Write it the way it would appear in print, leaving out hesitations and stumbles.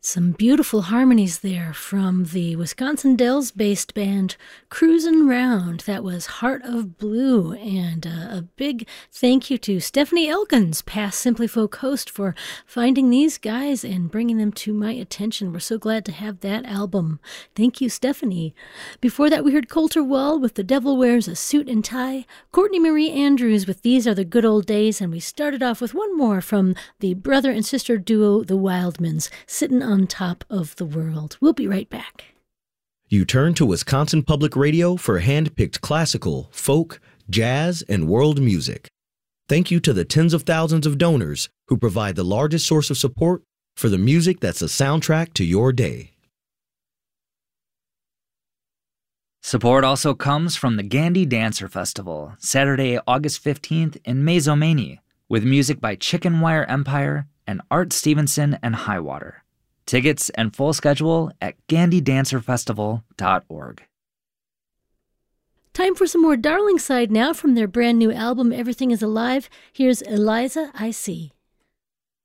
Some beautiful harmonies there from the Wisconsin Dells-based band Cruisin' Round. That was Heart of Blue, and a big thank you to Stephanie Elkins, past Simply Folk host, for finding these guys and bringing them to my attention. We're so glad to have that album. Thank you, Stephanie. Before that, we heard Coulter Wall with The Devil Wears a Suit and Tie, Courtney Marie Andrews with These Are the Good Old Days, and we started off with one more from the brother and sister duo The Wildmans, Sittin' on Top of the World. We'll be right back. You turn to Wisconsin Public Radio for hand-picked classical, folk, jazz, and world music. Thank you to the tens of thousands of donors who provide the largest source of support for the music that's a soundtrack to your day. Support also comes from the Gandy Dancer Festival, Saturday, August 15th in Maizomanie, with music by Chicken Wire Empire and Art Stevenson and Highwater. Tickets and full schedule at gandydancerfestival.org. Time for some more Darling Side now from their brand new album, Everything is Alive. Here's Eliza I See.